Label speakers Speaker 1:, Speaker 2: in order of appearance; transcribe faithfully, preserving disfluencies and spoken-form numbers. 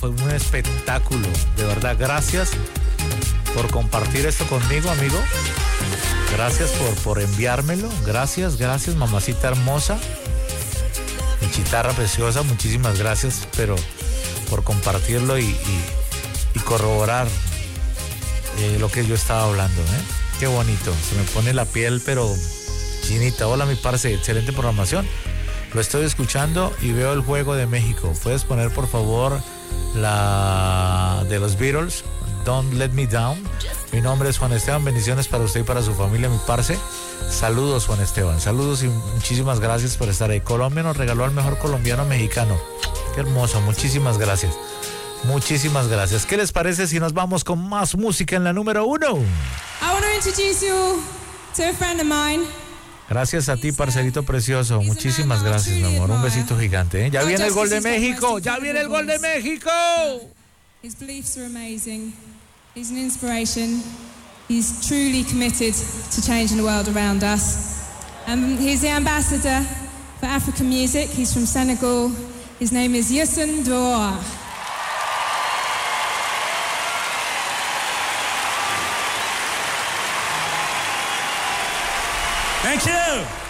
Speaker 1: fue un espectáculo. De verdad, gracias por compartir esto conmigo, amigo. Gracias por, por enviármelo. Gracias, gracias, mamacita hermosa. Mi chitarra preciosa, muchísimas gracias, pero por compartirlo y, y, y corroborar eh, lo que yo estaba hablando, ¿eh? Qué bonito, se me pone la piel, pero chinita. Hola, mi parce, excelente programación. Lo estoy escuchando y veo el juego de México. ¿Puedes poner, por favor, la de los Beatles, Don't Let Me Down? Mi nombre es Juan Esteban, bendiciones para usted y para su familia, mi parce. Saludos, Juan Esteban, saludos y muchísimas gracias por estar ahí. Colombia nos regaló al mejor colombiano mexicano. Qué hermoso, muchísimas gracias. Muchísimas gracias. ¿Qué les parece si nos vamos con más música en la número uno?
Speaker 2: I want to introduce you to a friend of mine.
Speaker 1: Gracias a ti, parcerito precioso. Muchísimas gracias, mi amor. Un besito gigante, ¿eh? Ya viene el gol de México. Ya viene el gol de México.
Speaker 2: His beliefs are amazing. He's an inspiration. He's truly committed to changing the world around us. Um, he's the ambassador for African music. He's from Senegal. His name is Youssou N'Dour.
Speaker 3: Thank you.